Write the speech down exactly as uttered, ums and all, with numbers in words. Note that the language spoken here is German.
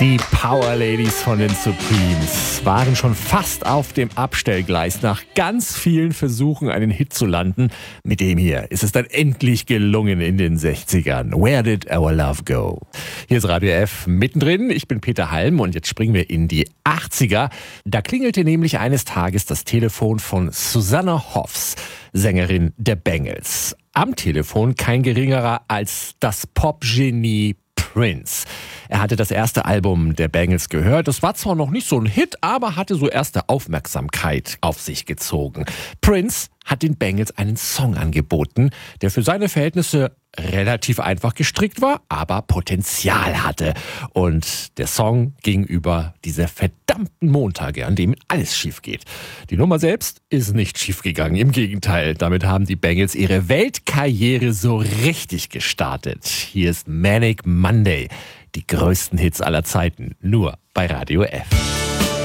Die Power Ladies von den Supremes waren schon fast auf dem Abstellgleis nach ganz vielen Versuchen, einen Hit zu landen. Mit dem hier ist es dann endlich gelungen in den sechzigern. Where did our love go? Hier ist Radio F mittendrin. Ich bin Peter Halm und jetzt springen wir in die achtziger. Da klingelte nämlich eines Tages das Telefon von Susanna Hoffs, Sängerin der Bangles. Am Telefon kein geringerer als das Popgenie Prince. Er hatte das erste Album der Bangles gehört. Das war zwar noch nicht so ein Hit, aber hatte so erste Aufmerksamkeit auf sich gezogen. Prince hat den Bangles einen Song angeboten, der für seine Verhältnisse relativ einfach gestrickt war, aber Potenzial hatte. Und der Song ging über diese verdammten Montage, an denen alles schief geht. Die Nummer selbst ist nicht schief gegangen, im Gegenteil. Damit haben die Bangles ihre Weltkarriere so richtig gestartet. Hier ist Manic Monday, die größten Hits aller Zeiten, nur bei Radio F.